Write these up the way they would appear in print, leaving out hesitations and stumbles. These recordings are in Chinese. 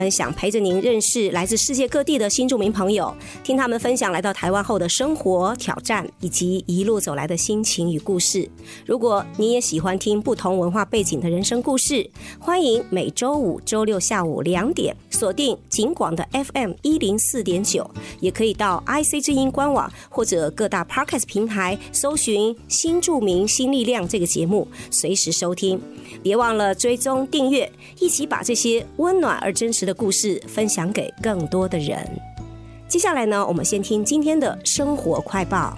想陪着您认识来自世界各地的新住民朋友，听他们分享来到台湾后的生活挑战，以及一路走来的心情与故事。如果你也喜欢听不同文化背景的人生故事，欢迎每周五、周六下午2点锁定警广的 FM104.9， 也可以到 IC 之音官网或者各大 Podcast 平台搜寻新住民新力量这个节目，随时收听。别忘了追踪订阅，一起把这些温暖而真实的故事分享给更多的人。接下来呢，我们先听今天的生活快报。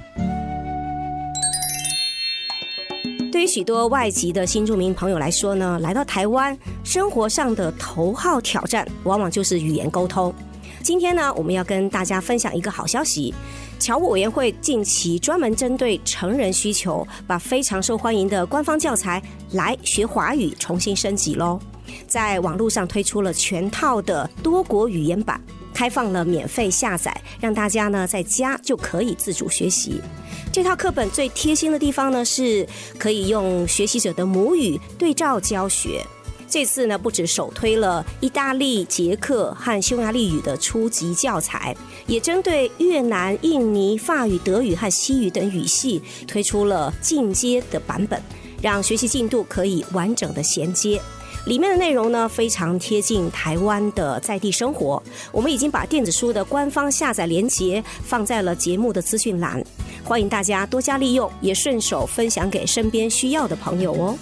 对于许多外籍的新住民朋友来说呢，来到台湾，生活上的头号挑战往往就是语言沟通。今天呢，我们要跟大家分享一个好消息，侨务委员会近期专门针对成人需求，把非常受欢迎的官方教材来学华语重新升级咯。在网络上推出了全套的多国语言版，开放了免费下载，让大家呢在家就可以自主学习。这套课本最贴心的地方呢，是可以用学习者的母语对照教学。这次呢，不只首推了意大利、捷克和匈牙利语的初级教材，也针对越南、印尼、法语、德语和西语等语系推出了进阶的版本，让学习进度可以完整的衔接。里面的内容呢，非常贴近台湾的在地生活。我们已经把电子书的官方下载连结放在了节目的资讯栏，欢迎大家多加利用，也顺手分享给身边需要的朋友哦。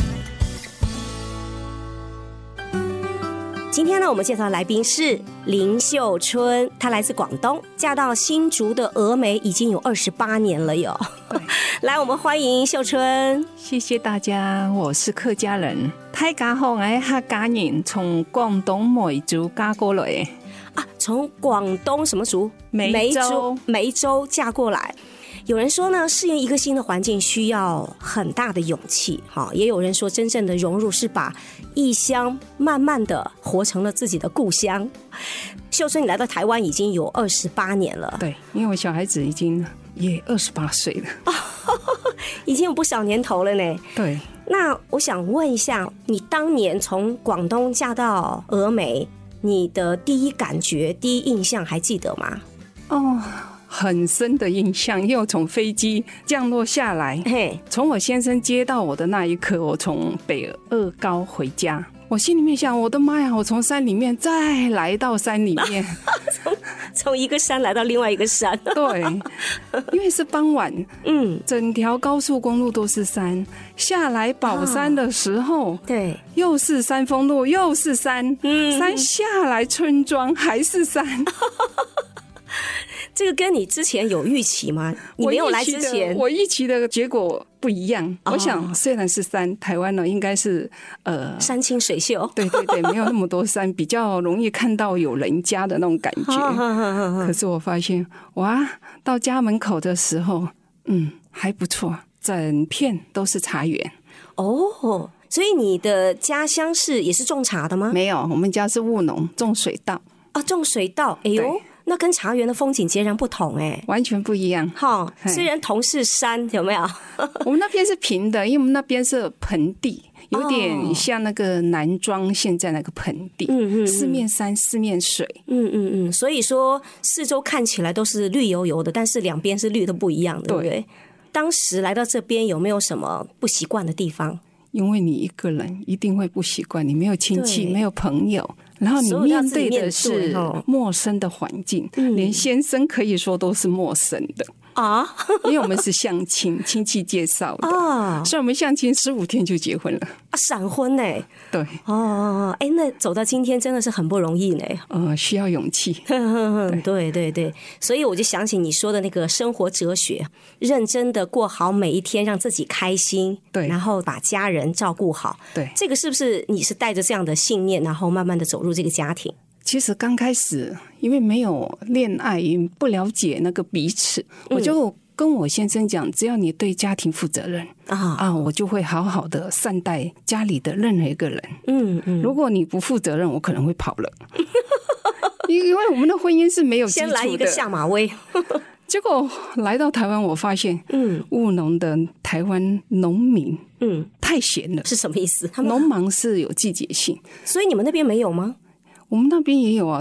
今天呢，我们介绍的来宾是林秀春，她来自广东，嫁到新竹的峨眉已经有28年了哟。来，我们欢迎秀春。 谢谢大家，我是客家人，大家好，我是客家人，从广东梅州嫁过来啊，从广东什么族？ 梅州嫁过来。有人说呢，适应一个新的环境需要很大的勇气，也有人说真正的融入是把异乡慢慢的活成了自己的故乡。秀春，你来到台湾已经有28年了。 对，因为我小孩子已经也28岁了， 已经有不少年头了呢。 对， 那我想问一下，你当年从广东嫁到峨眉，你的第一感觉、第一印象还记得吗？ 很深的印象，因为我从飞机降落下来，从我先生接到我的那一刻，我从北二高回家，我心里面想，我的妈呀，我从山里面再来到山里面， 从一个山来到另外一个山。 对，因为是傍晚，整条高速公路都是山，下来宝山的时候，对，又是山峰路，又是山，山下来村庄还是山。 这个跟你之前有预期吗？你没有来之前， 我预期的结果不一样。我想，虽然是山，台湾呢应该是山清水秀， 对对对，没有那么多山，比较容易看到有人家的那种感觉。可是我发现，哇，到家门口的时候，还不错，整片都是茶园。 哦，所以你的家乡也是种茶的吗？ 没有，我们家是务农，种水稻。 啊，种水稻，哎呦。那跟茶园的风景截然不同完全不一样。 虽然同是山，有没有？ 我们那边是平的，因为我们那边是盆地，有点像那个南庄现在那个盆地，四面山四面水， 所以说四周看起来都是绿油油的，但是两边是绿的不一样的，对不对？当时来到这边有没有什么不习惯的地方？ 因为你一个人一定会不习惯，你没有亲戚，没有朋友，然后你面对的是陌生的环境，连先生可以说都是陌生的啊，因为我们是相亲，亲戚介绍的啊，所以我们相亲15天就结婚了啊，闪婚呢？ 对那走到今天真的是很不容易呢， 需要勇气。 对对对，所以我就想起你说的那个生活哲学，认真的过好每一天，让自己开心，对，然后把家人照顾好，对，这个是不是你是带着这样的信念，然后慢慢的走入这个家庭？ 其实刚开始因为没有恋爱，不了解那个彼此，我就跟我先生讲，只要你对家庭负责任我就会好好的善待家里的任何一个人。如果你不负责任，我可能会跑了。因为我们的婚姻是没有基础的， 先来一个下马威。 结果来到台湾，我发现务农的台湾农民太闲了。 是什么意思？ 农忙是有季节性， 所以你们那边没有吗？ 我们那边也有啊，